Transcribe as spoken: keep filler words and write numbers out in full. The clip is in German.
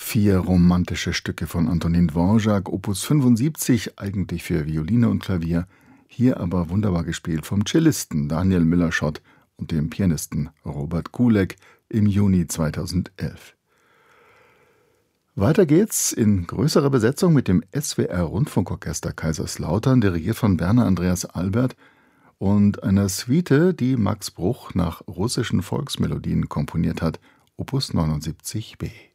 Vier romantische Stücke von Antonin Dvorak, Opus fünfundsiebzig, eigentlich für Violine und Klavier, hier aber wunderbar gespielt vom Cellisten Daniel Müller-Schott und dem Pianisten Robert Kulek im Juni zweitausendelf. Weiter geht's in größerer Besetzung mit dem S W R-Rundfunkorchester Kaiserslautern, dirigiert von Werner Andreas Albert, und einer Suite, die Max Bruch nach russischen Volksmelodien komponiert hat, Opus neunundsiebzig b.